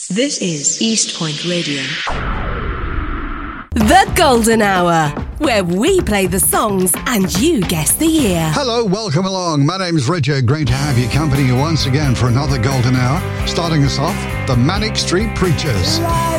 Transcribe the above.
This is East Point Radio. The Golden Hour, where we play the songs and you guess the year. Hello, welcome along. My name's Richard. Great to have you company once again for another Golden Hour. Starting us off, the Manic Street Preachers.